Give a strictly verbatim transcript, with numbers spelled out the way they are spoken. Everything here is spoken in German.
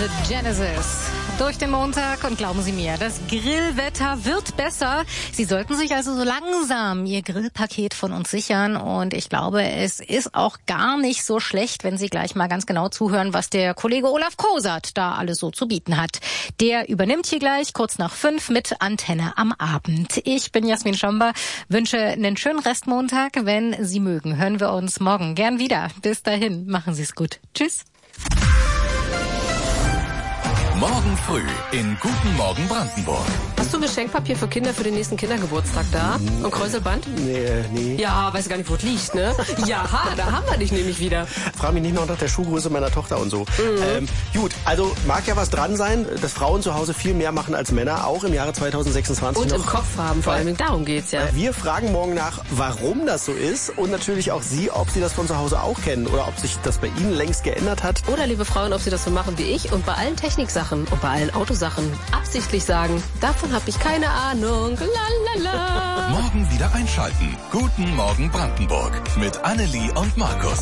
Genesis. Durch den Montag und glauben Sie mir, das Grillwetter wird besser. Sie sollten sich also so langsam Ihr Grillpaket von uns sichern und ich glaube, es ist auch gar nicht so schlecht, wenn Sie gleich mal ganz genau zuhören, was der Kollege Olaf Kosert da alles so zu bieten hat. Der übernimmt hier gleich kurz nach fünf mit Antenne am Abend. Ich bin Jasmin Schomber, wünsche einen schönen Restmontag. Wenn Sie mögen, hören wir uns morgen gern wieder. Bis dahin, machen Sie es gut. Tschüss. Morgen früh in Guten Morgen Brandenburg. Hast du Geschenkpapier für Kinder für den nächsten Kindergeburtstag da? Und Kräuselband? Nee, nee. Ja, weiß gar nicht, wo es liegt, ne? Ja, da haben wir dich nämlich wieder. Frag mich nicht noch nach der Schuhgröße meiner Tochter und so. Mhm. Ähm, gut, also mag ja was dran sein, dass Frauen zu Hause viel mehr machen als Männer, auch im Jahre zweitausendsechsundzwanzig. Und noch. im Kopf haben, vor allem darum geht's ja. Wir fragen morgen nach, warum das so ist und natürlich auch Sie, ob Sie das von zu Hause auch kennen oder ob sich das bei Ihnen längst geändert hat. Oder, liebe Frauen, ob Sie das so machen wie ich und bei allen Techniksachen und bei allen Autosachen absichtlich sagen, davon habe ich keine Ahnung. Lalala. Morgen wieder einschalten. Guten Morgen Brandenburg mit Annelie und Markus.